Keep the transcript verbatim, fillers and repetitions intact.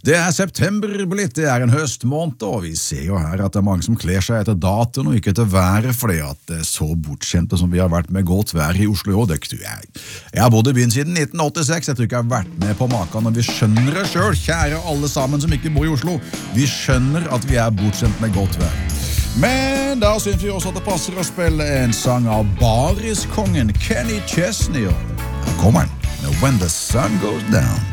Det er september blitt, det er en høstmåned, og vi ser jo her at det er mange som kler seg etter datoen og ikke etter været, fordi at det er så bortskjemte som vi har vært med godt vær i Oslo i år. Det tror jeg. Jeg har bodd i byen siden nitten åttiseks, jeg tror ikke jeg har vært med på maken, og vi skjønner det selv, kjære alle sammen som ikke bor i Oslo. Vi skjønner at vi er bortskjemt med godt vær. Men da synes vi også at det passer å spille en sang av Bariskongen Kenny Chesney. Her kommer han, When the Sun Goes Down.